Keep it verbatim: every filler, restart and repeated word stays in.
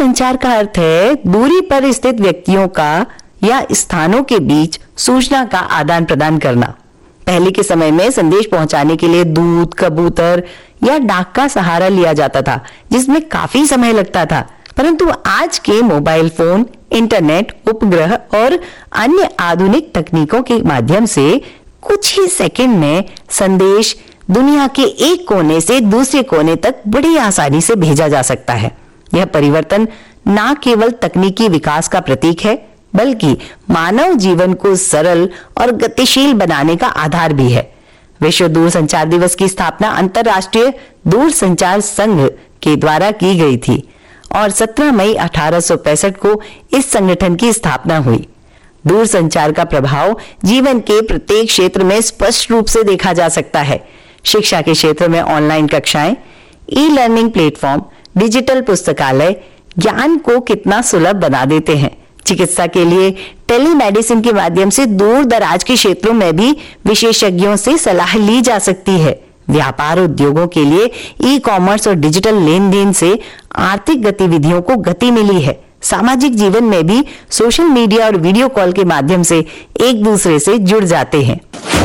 संचार का अर्थ है दूरी पर स्थित व्यक्तियों का या स्थानों के बीच सूचना का आदान प्रदान करना। पहले के समय में संदेश पहुंचाने के लिए दूत, कबूतर या डाक का सहारा लिया जाता था, जिसमें काफी समय लगता था। परंतु आज के मोबाइल फोन, इंटरनेट, उपग्रह और अन्य आधुनिक तकनीकों के माध्यम से कुछ ही सेकंड में संदेश दुनिया के एक कोने से दूसरे कोने तक बड़ी आसानी से भेजा जा सकता है। यह परिवर्तन न केवल तकनीकी विकास का प्रतीक है, बल्कि मानव जीवन को सरल और गतिशील बनाने का आधार भी है। विश्व दूरसंचार दिवस की स्थापना अंतर्राष्ट्रीय दूरसंचार संघ के द्वारा की गई थी और सत्रह मई अठारह सौ पैंसठ को इस संगठन की स्थापना हुई। दूरसंचार का प्रभाव जीवन के प्रत्येक क्षेत्र में स्पष्ट रूप से देखा जा सकता है। शिक्षा के क्षेत्र में ऑनलाइन कक्षाएं, ई लर्निंग प्लेटफॉर्म, डिजिटल पुस्तकालय ज्ञान को कितना सुलभ बना देते हैं। चिकित्सा के लिए टेलीमेडिसिन के माध्यम से दूर दराज के क्षेत्रों में भी विशेषज्ञों से सलाह ली जा सकती है। व्यापार उद्योगों के लिए ई कॉमर्स और डिजिटल लेन देन से आर्थिक गतिविधियों को गति मिली है। सामाजिक जीवन में भी सोशल मीडिया और वीडियो कॉल के माध्यम से एक दूसरे से जुड़ जाते हैं।